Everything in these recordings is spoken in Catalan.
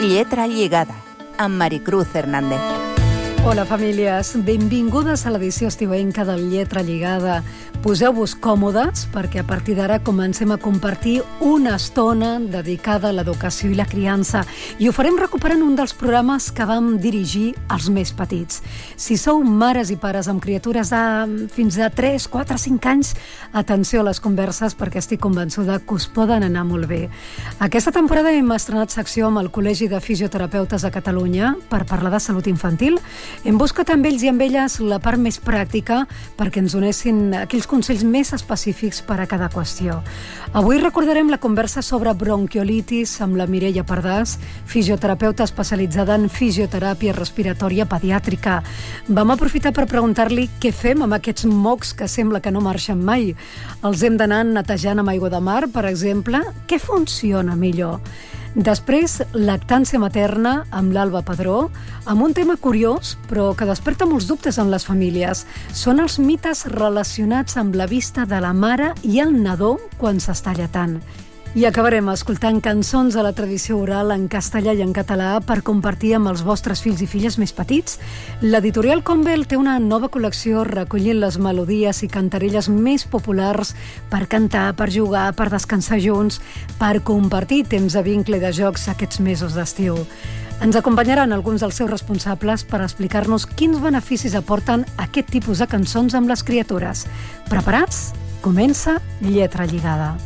Lletra lligada, amb Maricruz Hernández. Hola, famílies. Benvingudes a l'edició estiuenca del Lletra lligada. Poseu-vos còmodes perquè a partir d'ara comencem a compartir una estona dedicada a l'educació i la criança i ho farem recuperant un dels programes que vam dirigir als més petits. Si sou mares i pares amb criatures de fins a 3, 4, 5 anys, atenció a les converses perquè estic convençuda que us poden anar molt bé. Aquesta temporada hem estrenat secció amb el Col·legi de Fisioterapeutes de Catalunya per parlar de salut infantil. Hem buscat amb ells i amb elles la part més pràctica perquè ens donessin aquells consells més específics per a cada qüestió. Avui recordarem la conversa sobre bronquiolitis amb la Mireia Pardàs, fisioterapeuta especialitzada en fisioteràpia respiratòria pediàtrica. Vam aprofitar per preguntar-li què fem amb aquests mocs que sembla que no marxen mai. Els hem d'anar netejant amb aigua de mar, per exemple? Què funciona millor? Després, lactància materna amb l'Alba Padró, amb un tema curiós, però que desperta molts dubtes en les famílies. Són els mites relacionats amb la vista de la mare i el nadó quan s'està lletant. I acabarem escoltant cançons de la tradició oral en castellà i en català per compartir amb els vostres fills i filles més petits. L'editorial Convel té una nova col·lecció recollint les melodies i cantarelles més populars per cantar, per jugar, per descansar junts, per compartir temps de vincle i de jocs aquests mesos d'estiu. Ens acompanyaran alguns dels seus responsables per explicar-nos quins beneficis aporten aquest tipus de cançons amb les criatures. Preparats? Comença Lletra lligada.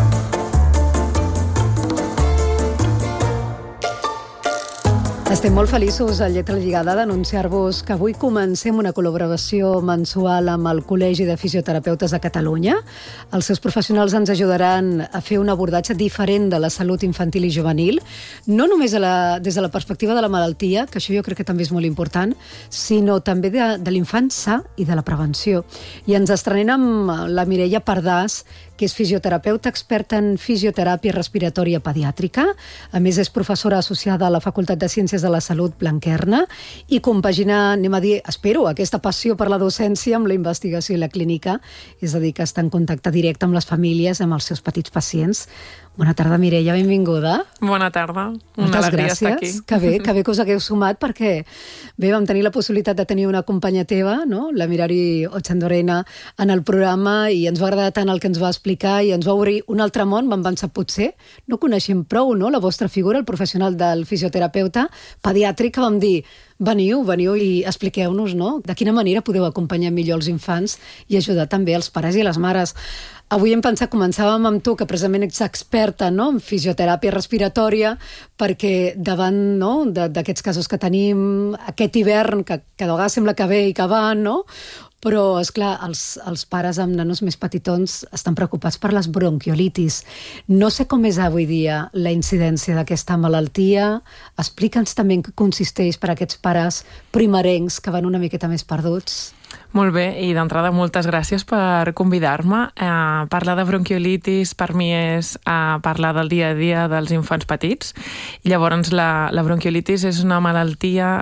Estem molt feliços a Lletra lligada d'anunciar-vos que avui comencem una col·laboració mensual amb el Col·legi de Fisioterapeutes de Catalunya. Els seus professionals ens ajudaran a fer un abordatge diferent de la salut infantil i juvenil, no només des de la perspectiva de la malaltia, que això jo crec que també és molt important, sinó també de l'infant sa i de la prevenció. I ens estrenem amb la Mireia Pardàs, que és fisioterapeuta experta en fisioteràpia respiratòria pediàtrica. A més, és professora associada a la Facultat de Ciències de la Salut Blanquerna i compagina, anem a dir, espero, aquesta passió per la docència amb la investigació i la clínica. És a dir, que està en contacte directe amb les famílies, amb els seus petits pacients. Bona tarda, Mireia, benvinguda. Bona tarda. Moltes gràcies. Que bé que us hagueu sumat perquè bé, vam tenir la possibilitat de tenir una companya teva, no? La Mirari Otxandorena, en el programa i ens va agradar tant el que ens va explicar i ens va obrir un altre món. Vam pensar, potser no coneixem prou, no?, la vostra figura, el professional del fisioterapeuta pediàtric, que vam dir, veniu i expliqueu-nos, no?, de quina manera podeu acompanyar millor els infants i ajudar també els pares i les mares. Avui hem pensat, començàvem amb tu, que precisament ets experta, no?, en fisioteràpia respiratòria, perquè davant, no?, d'aquests casos que tenim aquest hivern, que de vegades sembla que ve i que va, no?, però, esclar, els pares amb nanos més petitons estan preocupats per les bronquiolitis. No sé com és avui dia la incidència d'aquesta malaltia. Explica'ns també en què consisteix per a aquests pares primerencs que van una miqueta més perduts. Molt bé, i d'entrada moltes gràcies per convidar-me. Parlar de bronquiolitis per mi és parlar del dia a dia dels infants petits. Llavors, la bronquiolitis és una malaltia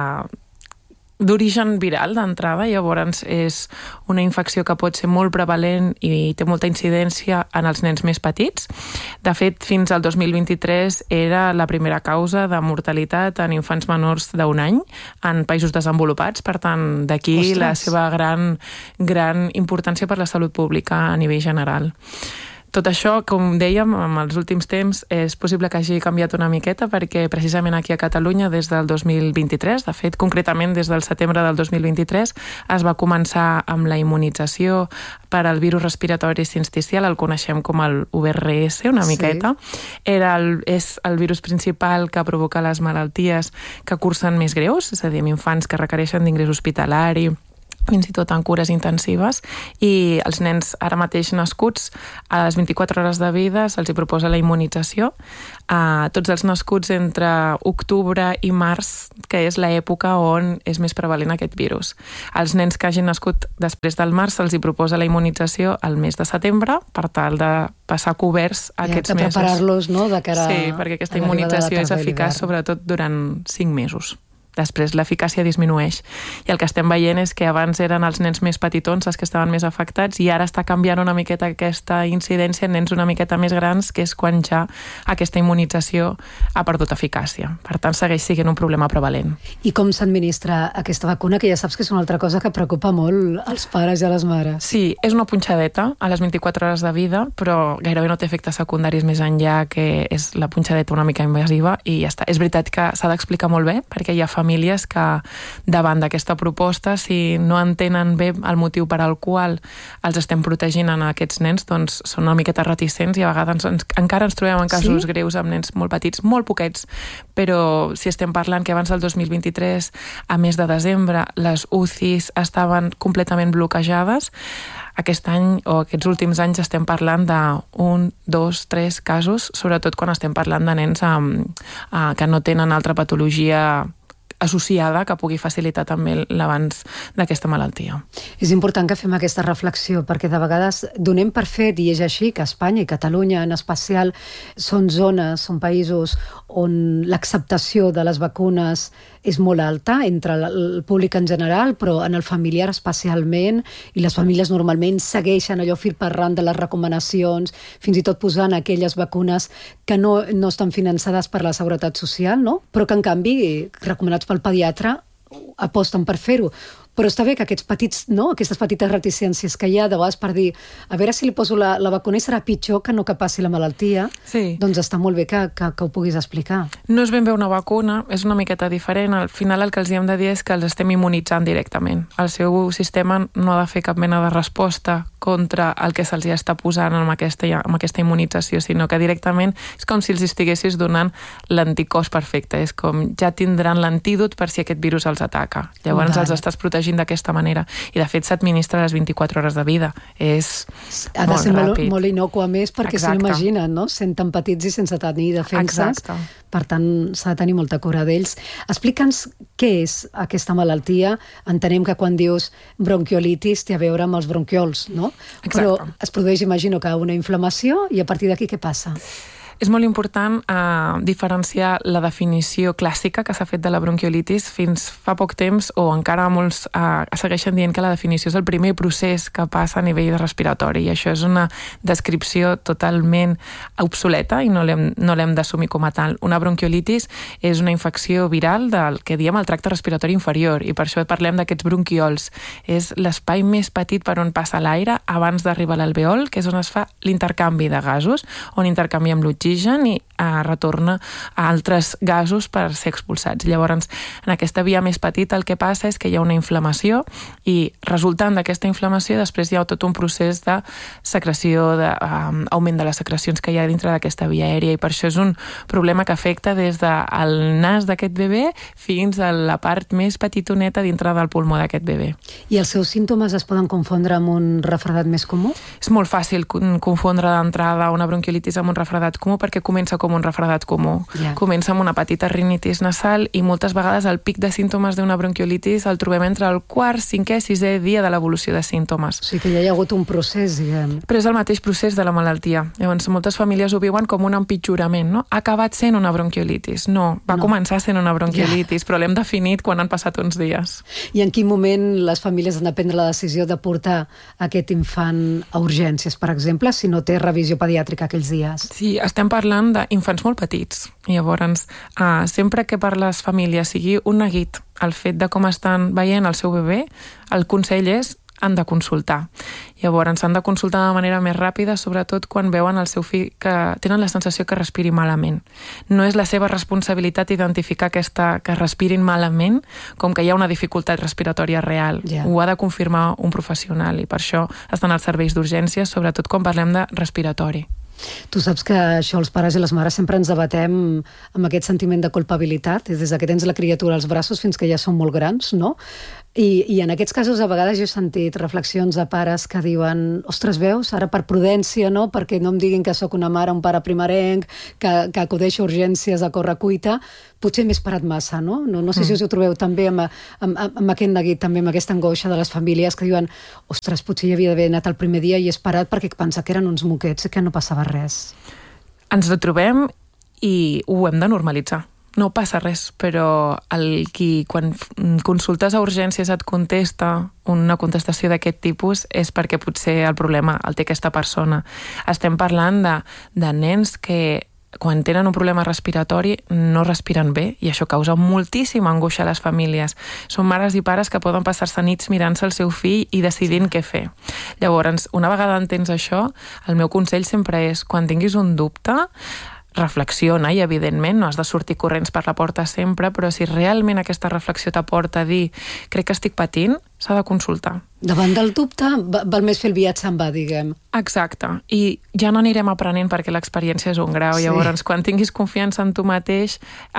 d'origen viral d'entrada, llavors és una infecció que pot ser molt prevalent i té molta incidència en els nens més petits. De fet, fins al 2023 era la primera causa de mortalitat en infants menors d'un any en països desenvolupats, per tant, d'aquí la seva gran importància per la salut pública a nivell general. Tot això, com dèiem, en els últims temps és possible que hagi canviat una miqueta perquè precisament aquí a Catalunya des del 2023, de fet, concretament des del setembre del 2023, es va començar amb la immunització per al virus respiratori sincicial, el coneixem com el VRS una miqueta. És el virus principal que provoca les malalties que cursen més greus, és a dir, infants que requereixen d'ingrés hospitalari, fins i tot en cures intensives, i els nens ara mateix nascuts a les 24 hores de vida se'ls hi proposa la immunització a tots els nascuts entre octubre i març, que és l'època on és més prevalent aquest virus. Els nens que hagin nascut després del març se'ls hi proposa la immunització al mes de setembre per tal de passar coberts aquests mesos. Preparar-los, no?, de cara sí, perquè aquesta immunització és eficaç sobretot durant 5 mesos. després l'eficàcia disminueix. I el que estem veient és que abans eren els nens més petitons els que estaven més afectats i ara està canviant una miqueta aquesta incidència en nens una miqueta més grans, que és quan ja aquesta immunització ha perdut eficàcia. Per tant, segueix sent un problema prevalent. I com s'administra aquesta vacuna, que ja saps que és una altra cosa que preocupa molt als pares i a les mares? Sí, és una punxadeta a les 24 hores de vida, però gairebé no té efectes secundaris més enllà, que és la punxadeta una mica invasiva i ja està. És veritat que s'ha d'explicar molt bé, perquè hi ha famílies que davant d'aquesta proposta, si no entenen bé el motiu per al qual els estem protegint en aquests nens, doncs són una miqueta reticents i a vegades encara ens trobem en casos greus amb nens molt petits, molt poquets, però si estem parlant que abans del 2023, a mes de desembre, les UCIs estaven completament bloquejades, aquest any o aquests últims anys estem parlant d'1, 2, 3 casos, sobretot quan estem parlant de nens que no tenen altra patologia associada que pugui facilitar també l'avanç d'aquesta malaltia. És important que fem aquesta reflexió, perquè de vegades donem per fet, i és així, que Espanya i Catalunya en especial són zones, són països on l'acceptació de les vacunes és molt alta entre el públic en general, però en el familiar especialment, i les famílies normalment segueixen allò fil per ran de les recomanacions, fins i tot posant aquelles vacunes que no estan finançades per la Seguretat Social, no? Però que en canvi, recomanats pel pediatre, aposten per fer-ho. Però està bé que aquests petits, no? Aquestes petites reticències que hi ha de vegades per dir a veure si li poso la vacuna i serà pitjor que no que passi la malaltia, doncs està molt bé que ho puguis explicar. No és ben bé una vacuna, és una miqueta diferent. Al final el que els hem de dir és que els estem immunitzant directament. El seu sistema no ha de fer cap mena de resposta contra el que se'ls està posant amb aquesta immunització, sinó que directament és com si els estiguessis donant l'anticòs perfecte. És com ja tindran l'antídot per si aquest virus els ataca. Llavors els estàs protegint d'aquesta manera. I de fet s'administra a les 24 hores de vida. Ha de ser molt innocu a més, perquè s'ho imaginen, no? Sent tan petits i sense tenir defenses. Per tant, s'ha de tenir molta cura d'ells. Explica'ns què és aquesta malaltia. Entenem que quan dius bronquiolitis té a veure amb els bronquiols, no? Però es produeix, imagino, que una inflamació, i a partir d'aquí què passa? És molt important diferenciar la definició clàssica que s'ha fet de la bronquiolitis. Fins fa poc temps, o encara molts segueixen dient que la definició és el primer procés que passa a nivell respiratori, i això és una descripció totalment obsoleta i no l'hem d'assumir com a tal. Una bronquiolitis és una infecció viral del que diem el tracte respiratori inferior, i per això parlem d'aquests bronquiols. És l'espai més petit per on passa l'aire abans d'arribar a l'alveol, que és on es fa l'intercanvi de gasos, on intercanviem l'oxigen i retorna a altres gasos per ser expulsats. Llavors, en aquesta via més petita el que passa és que hi ha una inflamació, i resultant d'aquesta inflamació després hi ha tot un procés de secreció, d'augment de les secrecions que hi ha dintre d'aquesta via aèria, i per això és un problema que afecta des del nas d'aquest bebè fins a la part més petitoneta dintre del pulmó d'aquest bebè. I els seus símptomes es poden confondre amb un refredat més comú? És molt fàcil confondre d'entrada una bronquiolitis amb un refredat comú, perquè comença com un refredat comú. Comença amb una petita rinitis nasal, i moltes vegades el pic de símptomes d'una bronquiolitis el trobem entre el 4., 5è, 6è dia de l'evolució de símptomes. O sigui que ja hi ha hagut un procés, diguem. Però és el mateix procés de la malaltia. Llavors, moltes famílies ho viuen com un empitjorament, no? Ha acabat sent una bronquiolitis. No, va començar sent una bronquiolitis, però l'hem definit quan han passat uns dies. I en quin moment les famílies han de prendre la decisió de portar aquest infant a urgències, per exemple, si no té revisió pediàtrica aquells dies? Sí, estem parlant d'infants molt petits. Llavors, sempre que per les famílies sigui un neguit el fet de com estan veient el seu bebè, el consell és han de consultar. Llavors, han de consultar de manera més ràpida, sobretot quan veuen el seu fill que tenen la sensació que respiri malament. No és la seva responsabilitat identificar que respirin malament, com que hi ha una dificultat respiratòria real. Ho ha de confirmar un professional, i per això estan als serveis d'urgències, sobretot quan parlem de respiratori. Tu saps que això els pares i les mares sempre ens debatem amb aquest sentiment de culpabilitat, des que tens la criatura als braços fins que ja són molt grans, no? I en aquests casos a vegades jo he sentit reflexions de pares que diuen ostres, veus, ara per prudència, no? Perquè no em diguin que sóc una mare, un pare primerenc, que acudeixo a urgències a correcuita, potser m'he esperat massa, no? No sé si us ho trobeu també amb aquest neguit, també amb aquesta angoixa de les famílies que diuen ostres, potser hi havia d'haver anat el primer dia i he esperat perquè pensava que eren uns moquets i que no passava res. Ens retrobem i ho hem de normalitzar. no passa res, però quan consultes a urgències et contesta una contestació d'aquest tipus és perquè potser el problema el té aquesta persona. Estem parlant de nens que quan tenen un problema respiratori no respiren bé i això causa moltíssima angoixa a les famílies. Són mares i pares que poden passar-se nits mirant-se el seu fill i decidint què fer. Llavors, una vegada entens això, el meu consell sempre és, quan tinguis un dubte, reflexiona i, evidentment, no has de sortir corrents per la porta sempre, però si realment aquesta reflexió t'aporta a dir crec que estic patint, s'ha de consultar. Davant del dubte, val més fer el viatge en va, diguem. Exacte. I ja no anirem aprenent perquè l'experiència és un grau. Sí. Llavors, quan tinguis confiança en tu mateix,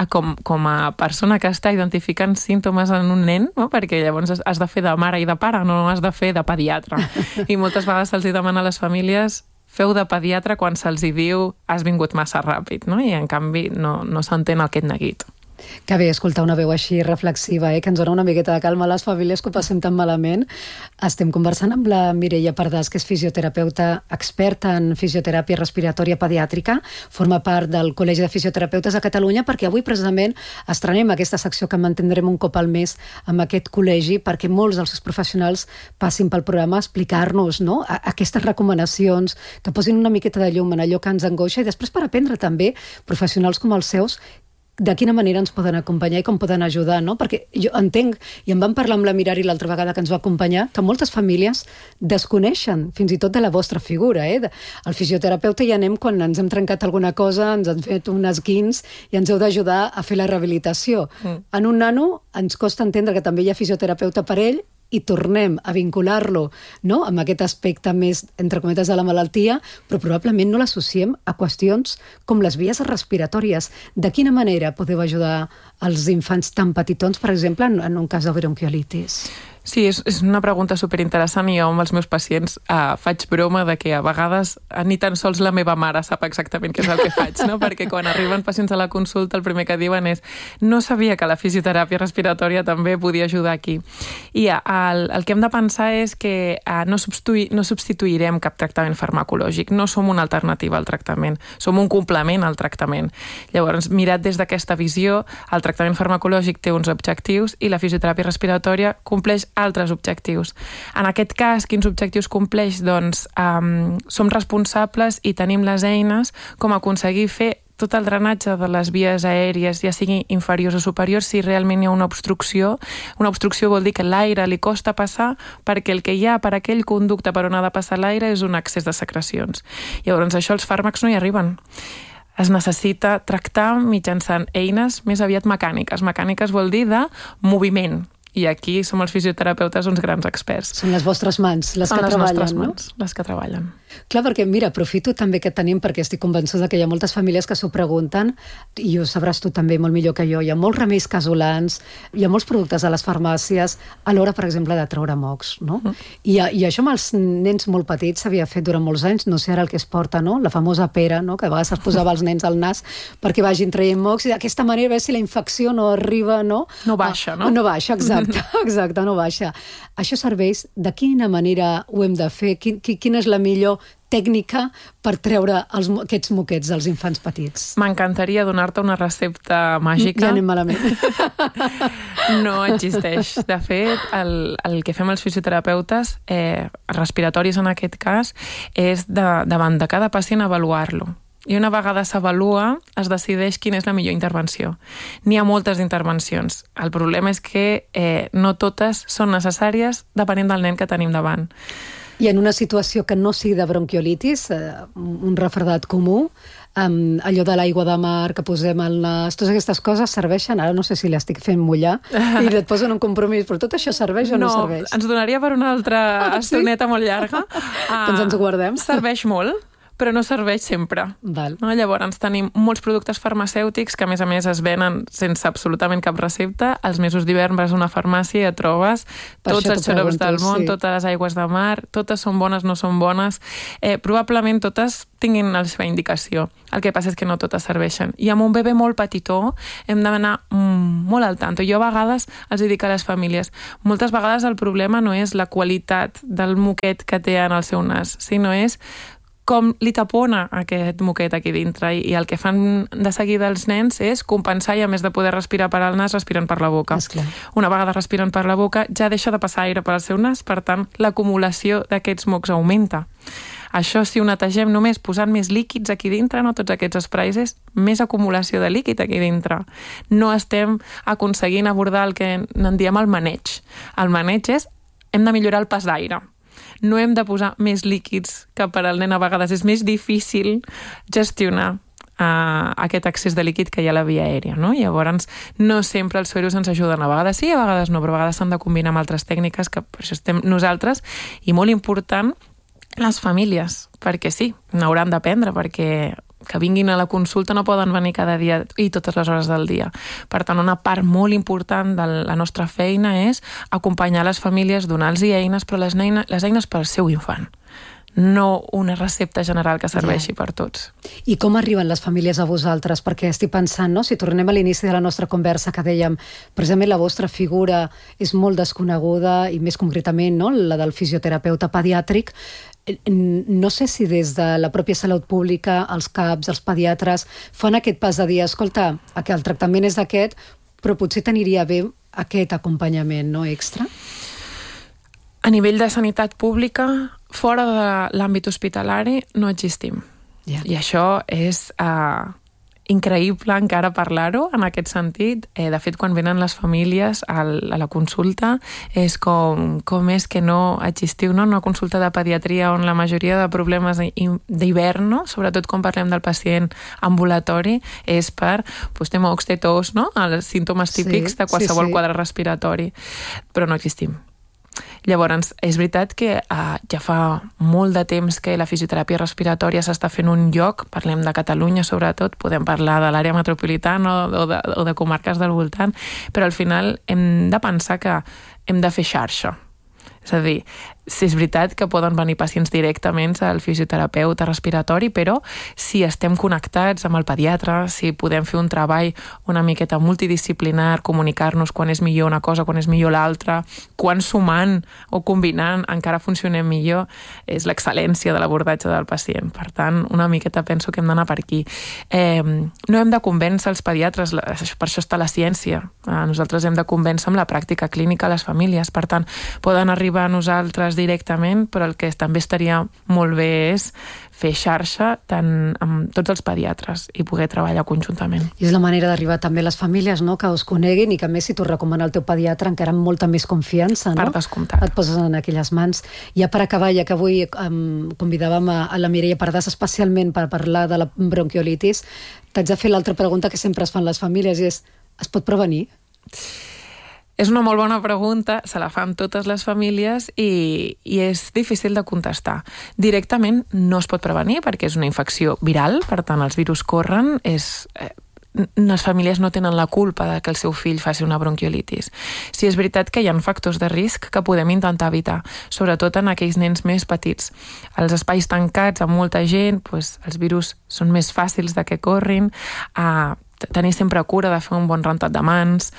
com a persona que està identificant símptomes en un nen, no? Perquè llavors has de fer de mare i de pare, no has de fer de pediatre. I moltes vegades se'ls demana a les famílies feu de pediatre quan se'ls diu has vingut massa ràpid, no? I en canvi no s'entén aquest neguit. Que bé, escoltar una veu així reflexiva, que ens dona una miqueta de calma a les famílies que ho passem tan malament. Estem conversant amb la Mireia Pardàs, que és fisioterapeuta experta en fisioteràpia respiratòria pediàtrica, forma part del Col·legi de Fisioterapeutes de Catalunya, perquè avui precisament estrenem aquesta secció que mantindrem un cop al mes amb aquest col·legi, perquè molts dels seus professionals passin pel programa a explicar-nos, no?, aquestes recomanacions, que posin una miqueta de llum en allò que ens angoixa i després per aprendre també professionals com els seus de quina manera ens poden acompanyar i com poden ajudar, no? Perquè jo entenc, i en vam parlar amb la Mirari l'altra vegada que ens va acompanyar, que moltes famílies desconeixen fins i tot de la vostra figura. Al fisioterapeuta hi anem quan ens hem trencat alguna cosa, ens han fet un esquins i ens heu d'ajudar a fer la rehabilitació. En un nano ens costa entendre que també hi ha fisioterapeuta per ell i tornem a vincular-lo, no?, amb aquest aspecte més, entre cometes, de la malaltia, però probablement no l'associem a qüestions com les vies respiratòries. De quina manera podeu ajudar els infants tan petitons, per exemple, en un cas de bronquiolitis? Sí, és una pregunta superinteressant i jo amb els meus pacients faig broma de que a vegades ni tan sols la meva mare sap exactament què és el que faig, no? Perquè quan arriben pacients a la consulta el primer que diuen és no sabia que la fisioteràpia respiratòria també podia ajudar aquí. I el que hem de pensar és que no substituirem cap tractament farmacològic, no som una alternativa al tractament, som un complement al tractament. Llavors, mirat des d'aquesta visió, el tractament farmacològic té uns objectius i la fisioteràpia respiratòria compleix altres objectius. En aquest cas, quins objectius compleix? Doncs som responsables i tenim les eines com aconseguir fer tot el drenatge de les vies aèries, ja sigui inferiors o superiors, si realment hi ha una obstrucció. Una obstrucció vol dir que l'aire li costa passar perquè el que hi ha per aquell conducte per on ha de passar l'aire és un excés de secrecions. Llavors, això els fàrmacs no hi arriben. Es necessita tractar mitjançant eines més aviat mecàniques. Mecàniques vol dir de moviment. I aquí som els fisioterapeutes uns grans experts. Són les vostres mans, les que treballen, no? Les que treballen. Clar, perquè, mira, aprofito també que tenim, perquè estic convençuda que hi ha moltes famílies que s'ho pregunten, i ho sabràs tu també molt millor que jo, hi ha molts remeis casolans, hi ha molts productes a les farmàcies, a l'hora, per exemple, de treure mocs, no? I això amb els nens molt petits s'havia fet durant molts anys, no sé ara el que es porta, no? La famosa pera, no?, que a vegades es posava als nens al nas perquè vagin traient mocs, i d'aquesta manera a veure si la infecció no arriba, no? No baixa, no? No baixa, exacte, no baixa. Això serveix, de quina manera ho hem de fer? Quina és la millor tècnica per treure aquests moquets dels infants petits? M'encantaria donar-te una recepta màgica. Ja anem malament. No existeix. De fet, el que fem els fisioterapeutes, respiratoris en aquest cas, és davant de cada pacient avaluar-lo. I una vegada s'avalua, es decideix quina és la millor intervenció. N'hi ha moltes intervencions. El problema és que no totes són necessàries depenent del nen que tenim davant. I en una situació que no sigui de bronquiolitis, un refredat comú, allò de l'aigua de mar que posem al nas, totes aquestes coses serveixen? Ara no sé si l'estic fent mullar i et posen un compromís, però tot això serveix o no serveix? No, ens donaria per una altra estoneta molt llarga. Doncs ens ho guardem. Serveix molt, però no serveix sempre. Val. No? Llavors tenim molts productes farmacèutics que a més es venen sense absolutament cap recepta. Als mesos d'hivern vas a una farmàcia i et trobes tots els xarops del món, totes les aigües de mar, totes són bones, no són bones. Probablement totes tinguin la seva indicació. El que passa és que no totes serveixen. I amb un bebè molt petitó hem d'anar molt al tanto. Jo a vegades els dic a les famílies, moltes vegades el problema no és la qualitat del moquet que té en el seu nas, sinó és com li tapona aquest moquet aquí dintre, i el que fan de seguida els nens és compensar, i a més de poder respirar per al nas, respiren per la boca. Una vegada respiren per la boca ja deixa de passar aire per al seu nas, per tant l'acumulació d'aquests mocs augmenta. Això, si ho netegem només posant més líquids aquí dintre, no tots aquests sprays, és més acumulació de líquid aquí dintre. No estem aconseguint abordar el que en diem el maneig. El maneig és, hem de millorar el pas d'aire. No hem de posar més líquids, que per al nen a vegades és més difícil gestionar aquest excés de líquid que hi ha a la via aèria, no? Llavors, no sempre els sueros ens ajuden. A vegades sí, a vegades no, però a vegades s'han de combinar amb altres tècniques, que per això estem nosaltres, i molt important, les famílies, perquè sí, n'hauran d'aprendre, perquè que vinguin a la consulta no poden venir cada dia i totes les hores del dia. Per tant, una part molt important de la nostra feina és acompanyar les famílies, donar-los eines, però les eines per al seu infant. No una recepta general que serveixi per tots. I com arriben les famílies a vosaltres? Perquè estic pensant, no? Si tornem a l'inici de la nostra conversa, que dèiem, precisament la vostra figura és molt desconeguda, i més concretament, no? La del fisioterapeuta pediàtric. No sé si des de la pròpia salut pública, els CAPs, els pediatres, fan aquest pas de dir, escolta, que el tractament és aquest, però potser t'aniria bé aquest acompanyament, no, extra? A nivell de sanitat pública, fora de l'àmbit hospitalari, no existim. I això és increïble encara parlar-ho en aquest sentit. De fet, quan venen les famílies a la consulta, és com és que no existiu, no? Una consulta de pediatria on la majoria de problemes d'hivern, no? Sobretot quan parlem del pacient ambulatori, és per mocs, tos, no? Els símptomes típics de qualsevol quadre respiratori. Però no existim. Llavors, és veritat que ja fa molt de temps que la fisioteràpia respiratòria s'està fent un lloc, parlem de Catalunya sobretot, podem parlar de l'àrea metropolitana o de comarques del voltant, però al final hem de pensar que hem de fer xarxa. És a dir, si és veritat que poden venir pacients directament al fisioterapeuta respiratori, però si estem connectats amb el pediatre, si podem fer un treball una miqueta multidisciplinar, comunicar-nos quan és millor una cosa, quan és millor l'altra, quan sumant o combinant encara funcionem millor, és l'excel·lència de l'abordatge del pacient. Per tant, una miqueta penso que hem d'anar per aquí. No hem de convèncer els pediatres, per això està la ciència. Nosaltres hem de convèncer amb la pràctica clínica a les famílies. Per tant, poden arribar a nosaltres directament, però el que també estaria molt bé és fer xarxa tant amb tots els pediatres i poder treballar conjuntament. I és la manera d'arribar també a les famílies, no? Que us coneguin, i que a més si t'ho recomana el teu pediatre encara amb molta més confiança, no? Per descomptat. Et poses en aquelles mans. Ja per acabar, ja que avui convidàvem a la Mireia Pardàs especialment per parlar de la bronquiolitis, t'haig de fer l'altra pregunta que sempre es fan les famílies, i és, es pot prevenir? És una molt bona pregunta, se la fan totes les famílies i és difícil de contestar. Directament no es pot prevenir perquè és una infecció viral, per tant els virus corren, les famílies no tenen la culpa de que el seu fill faci una bronquiolitis. Sí, és veritat que hi ha factors de risc que podem intentar evitar, sobretot en aquells nens més petits. Els espais tancats amb molta gent, els virus són més fàcils de que corrin, tenir sempre cura de fer un bon rentat de mans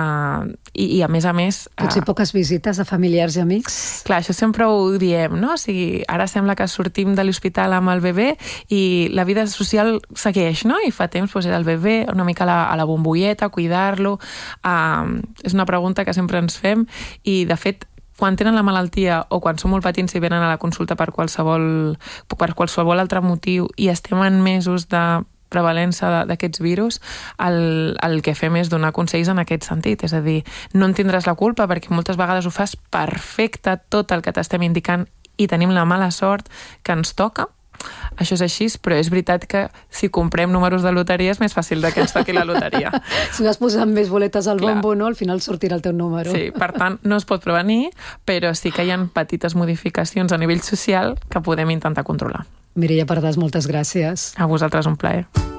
i a més... Potser poques visites de familiars i amics? Clar, això sempre ho diem, no? O sigui, ara sembla que sortim de l'hospital amb el bebè i la vida social segueix, no? I fa temps era el bebè, una mica a la bombolleta, cuidar-lo. És una pregunta que sempre ens fem i, de fet, quan tenen la malaltia o quan són molt petits i venen a la consulta per qualsevol altre motiu i estem en mesos de prevalença d'aquests virus, el que fem és donar consells en aquest sentit. És a dir, no en tindràs la culpa perquè moltes vegades ho fas perfecte tot el que t'estem indicant i tenim la mala sort que ens toca. Això és així, però és veritat que si comprem números de loteria és més fàcil que ens toqui la loteria. Si vas posant més boletes al bombo, no? Al final sortirà el teu número. Sí, per tant, no es pot prevenir, però sí que hi ha petites modificacions a nivell social que podem intentar controlar. Mireia Pardàs, moltes gràcies. A vosaltres un plaer.